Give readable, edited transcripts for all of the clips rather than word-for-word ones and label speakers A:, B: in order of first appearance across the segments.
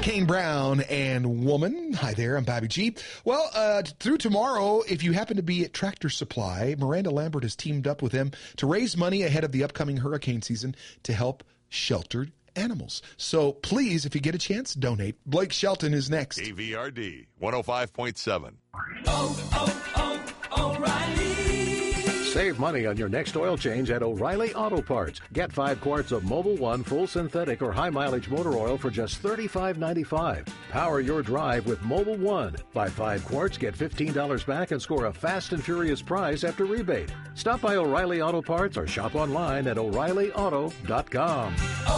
A: Kane Brown and Woman. Hi there, I'm Bobby G. Well, through tomorrow, if you happen to be at Tractor Supply, Miranda Lambert has teamed up with them to raise money ahead of the upcoming hurricane season to help sheltered animals. So please, if you get a chance, donate. Blake Shelton is next.
B: KVRD 105.7.
C: O'Reilly.
D: Save money on your next oil change at O'Reilly Auto Parts. Get 5 quarts of Mobil 1 full synthetic or high mileage motor oil for just $35.95. Power your drive with Mobil 1. Buy 5 quarts, get $15 back, and score a fast and furious prize after rebate. Stop by O'Reilly Auto Parts or shop online at O'ReillyAuto.com.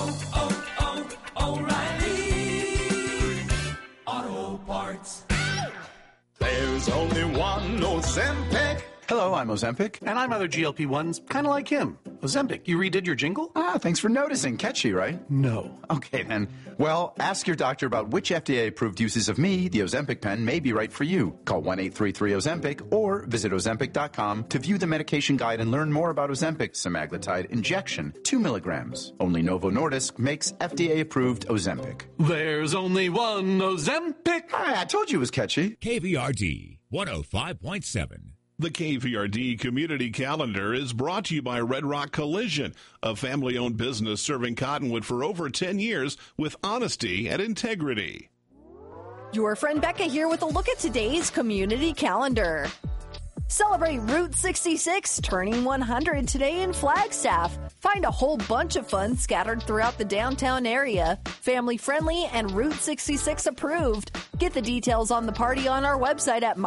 C: O'Reilly Auto Parts.
E: There's only one Ozempic.
F: Hello, I'm Ozempic.
G: And I'm other GLP-1s, kind of like him. Ozempic, you redid your jingle?
F: Thanks for noticing. Catchy, right?
G: No.
F: Okay, then. Well, ask your doctor about which FDA-approved uses of me, the Ozempic pen, may be right for you. Call 1-833-OZEMPIC or visit Ozempic.com to view the medication guide and learn more about Ozempic semaglutide injection, 2 milligrams. Only Novo Nordisk makes FDA-approved Ozempic.
G: There's only one Ozempic.
F: I told you it was catchy.
H: KVRD 105.7.
I: The KVRD Community Calendar is brought to you by Red Rock Collision, a family-owned business serving Cottonwood for over 10 years with honesty and integrity.
J: Your friend Becca here with a look at today's Community Calendar. Celebrate Route 66 turning 100 today in Flagstaff. Find a whole bunch of fun scattered throughout the downtown area. Family friendly and Route 66 approved. Get the details on the party on our website at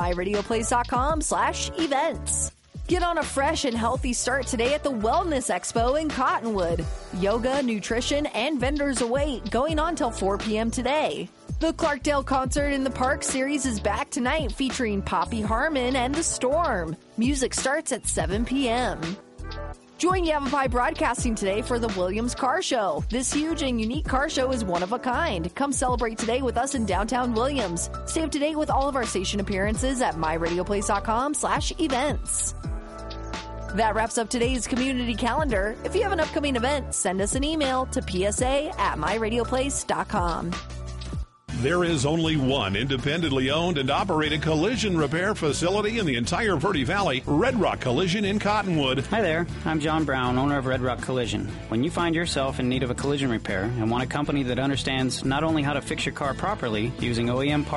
J: myradioplace.com/events. Get on a fresh and healthy start today at the Wellness Expo in Cottonwood. Yoga, nutrition, and vendors await, going on till 4 p.m. today. The Clarkdale Concert in the Park series is back tonight, featuring Poppy Harmon and The Storm. Music starts at 7 p.m. Join Yavapai Broadcasting today for the Williams Car Show. This huge and unique car show is one of a kind. Come celebrate today with us in downtown Williams. Stay up to date with all of our station appearances at myradioplace.com/events. That wraps up today's community calendar. If you have an upcoming event, send us an email to psa@myradioplace.com.
I: There is only one independently owned and operated collision repair facility in the entire Verde Valley, Red Rock Collision in Cottonwood.
K: Hi there, I'm John Brown, owner of Red Rock Collision. When you find yourself in need of a collision repair and want a company that understands not only how to fix your car properly using OEM parts,